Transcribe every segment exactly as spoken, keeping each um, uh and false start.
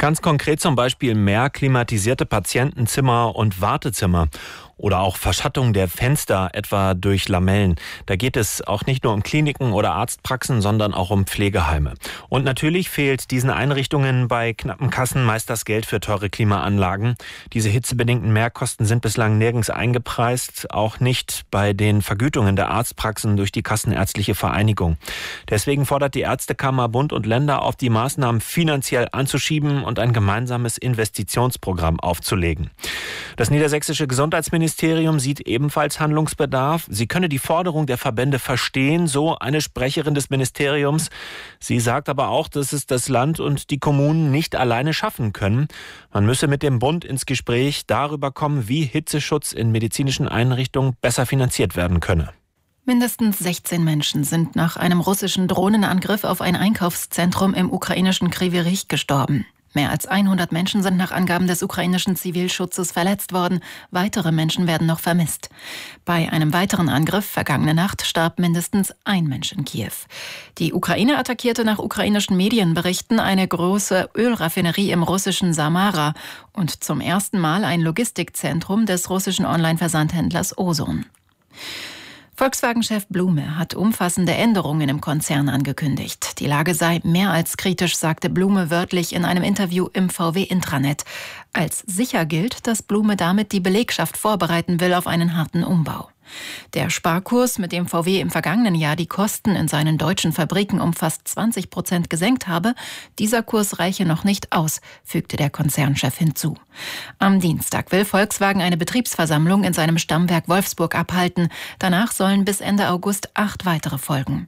Ganz konkret zum Beispiel mehr klimatisierte Patientenzimmer und Wartezimmer. Oder auch Verschattung der Fenster, etwa durch Lamellen. Da geht es auch nicht nur um Kliniken oder Arztpraxen, sondern auch um Pflegeheime. Und natürlich fehlt diesen Einrichtungen bei knappen Kassen meist das Geld für teure Klimaanlagen. Diese hitzebedingten Mehrkosten sind bislang nirgends eingepreist, auch nicht bei den Vergütungen der Arztpraxen durch die Kassenärztliche Vereinigung. Deswegen fordert die Ärztekammer Bund und Länder auf, die Maßnahmen finanziell anzuschieben und ein gemeinsames Investitionsprogramm aufzulegen. Das niedersächsische Gesundheitsministerium Ministerium sieht ebenfalls Handlungsbedarf. Sie könne die Forderung der Verbände verstehen, so eine Sprecherin des Ministeriums. Sie sagt aber auch, dass es das Land und die Kommunen nicht alleine schaffen können. Man müsse mit dem Bund ins Gespräch darüber kommen, wie Hitzeschutz in medizinischen Einrichtungen besser finanziert werden könne. Mindestens sechzehn Menschen sind nach einem russischen Drohnenangriff auf ein Einkaufszentrum im ukrainischen Kryvyi Rih gestorben. Mehr als hundert Menschen sind nach Angaben des ukrainischen Zivilschutzes verletzt worden. Weitere Menschen werden noch vermisst. Bei einem weiteren Angriff vergangene Nacht starb mindestens ein Mensch in Kiew. Die Ukraine attackierte nach ukrainischen Medienberichten eine große Ölraffinerie im russischen Samara und zum ersten Mal ein Logistikzentrum des russischen Online-Versandhändlers Ozon. Volkswagen-Chef Blume hat umfassende Änderungen im Konzern angekündigt. Die Lage sei mehr als kritisch, sagte Blume wörtlich in einem Interview im V W-Intranet. Als sicher gilt, dass Blume damit die Belegschaft vorbereiten will auf einen harten Umbau. Der Sparkurs, mit dem V W im vergangenen Jahr die Kosten in seinen deutschen Fabriken um fast zwanzig Prozent gesenkt habe, dieser Kurs reiche noch nicht aus, fügte der Konzernchef hinzu. Am Dienstag will Volkswagen eine Betriebsversammlung in seinem Stammwerk Wolfsburg abhalten. Danach sollen bis Ende August acht weitere folgen.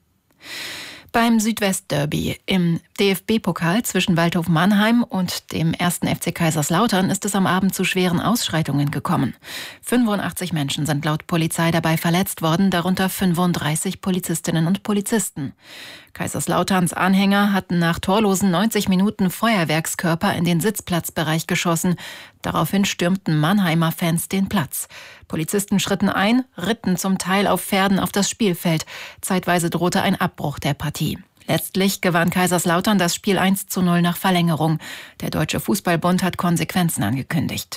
Beim Südwestderby im D F B-Pokal zwischen Waldhof Mannheim und dem ersten F C Kaiserslautern ist es am Abend zu schweren Ausschreitungen gekommen. fünfundachtzig Menschen sind laut Polizei dabei verletzt worden, darunter fünfunddreißig Polizistinnen und Polizisten. Kaiserslauterns Anhänger hatten nach torlosen neunzig Minuten Feuerwerkskörper in den Sitzplatzbereich geschossen. Daraufhin stürmten Mannheimer Fans den Platz. Polizisten schritten ein, ritten zum Teil auf Pferden auf das Spielfeld. Zeitweise drohte ein Abbruch der Partie. Letztlich gewann Kaiserslautern das Spiel eins zu null nach Verlängerung. Der Deutsche Fußballbund hat Konsequenzen angekündigt.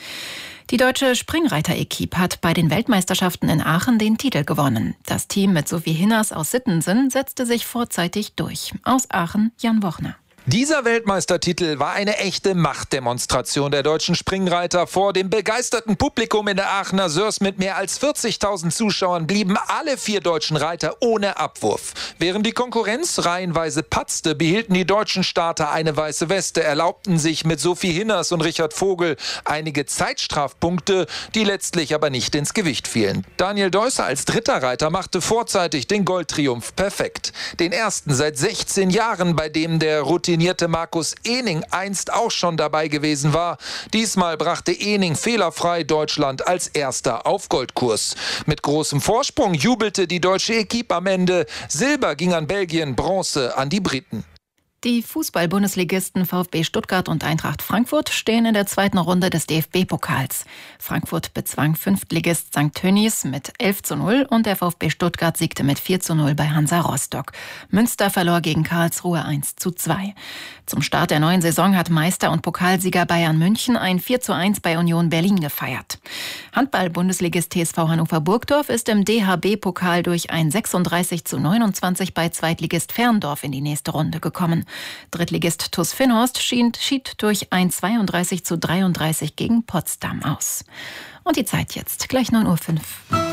Die deutsche Springreiter-Equipe hat bei den Weltmeisterschaften in Aachen den Titel gewonnen. Das Team mit Sophie Hinners aus Sittensen setzte sich vorzeitig durch. Aus Aachen, Jan Wochner. Dieser Weltmeistertitel war eine echte Machtdemonstration der deutschen Springreiter. Vor dem begeisterten Publikum in der Aachener Sörs mit mehr als vierzigtausend Zuschauern blieben alle vier deutschen Reiter ohne Abwurf. Während die Konkurrenz reihenweise patzte, behielten die deutschen Starter eine weiße Weste, erlaubten sich mit Sophie Hinners und Richard Vogel einige Zeitstrafpunkte, die letztlich aber nicht ins Gewicht fielen. Daniel Deusser als dritter Reiter machte vorzeitig den Goldtriumph perfekt. Den ersten seit sechzehn Jahren, bei dem der routinierte Markus Ehning einst auch schon dabei gewesen war. Diesmal brachte Ehning fehlerfrei Deutschland als Erster auf Goldkurs. Mit großem Vorsprung jubelte die deutsche Equipe am Ende. Silber ging an Belgien, Bronze an die Briten. Die Fußball-Bundesligisten VfB Stuttgart und Eintracht Frankfurt stehen in der zweiten Runde des D F B-Pokals. Frankfurt bezwang Fünftligist Sankt Tönnies mit elf zu null und der VfB Stuttgart siegte mit vier zu null bei Hansa Rostock. Münster verlor gegen Karlsruhe eins zu zwei. Zum Start der neuen Saison hat Meister und Pokalsieger Bayern München ein vier zu eins bei Union Berlin gefeiert. Handball-Bundesligist T S V Hannover Burgdorf ist im D H B-Pokal durch ein sechsunddreißig zu neunundzwanzig bei Zweitligist Ferndorf in die nächste Runde gekommen. Drittligist TuS Finnhorst schied durch ein zweiunddreißig zu dreiunddreißig gegen Potsdam aus. Und die Zeit jetzt, gleich neun Uhr fünf.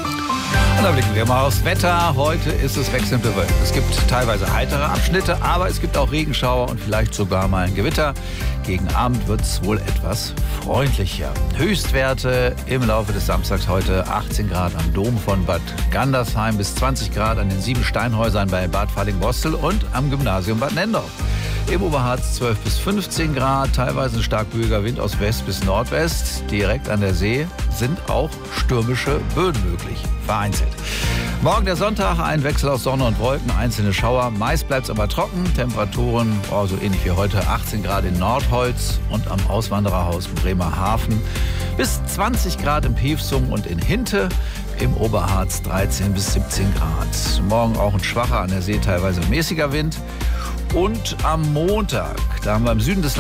Und da blicken wir mal aufs Wetter. Heute ist es wechselnd bewölkt. Es gibt teilweise heitere Abschnitte, aber es gibt auch Regenschauer und vielleicht sogar mal ein Gewitter. Gegen Abend wird es wohl etwas freundlicher. Höchstwerte im Laufe des Samstags heute achtzehn Grad am Dom von Bad Gandersheim bis zwanzig Grad an den sieben Steinhäusern bei Bad Falling-Bostel und am Gymnasium Bad Nendorf. Im Oberharz zwölf bis fünfzehn Grad, teilweise ein stark böiger Wind aus West bis Nordwest. Direkt an der See sind auch stürmische Böen möglich, vereinzelt. Morgen der Sonntag, ein Wechsel aus Sonne und Wolken, einzelne Schauer. Meist bleibt es aber trocken. Temperaturen oh, so ähnlich wie heute, achtzehn Grad in Nordholz und am Auswandererhaus Bremerhaven. Bis zwanzig Grad im Piefsum und in Hinte. Im Oberharz dreizehn bis siebzehn Grad. Morgen auch ein schwacher, an der See teilweise mäßiger Wind. Und am Montag, da haben wir im Süden des